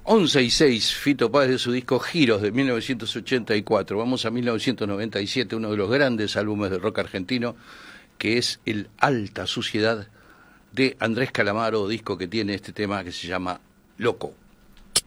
11:06, Fito Páez de su disco Giros de 1984. Vamos a 1997, uno de los grandes álbumes de rock argentino, que es el Alta Suciedad de Andrés Calamaro, disco que tiene este tema que se llama Loco.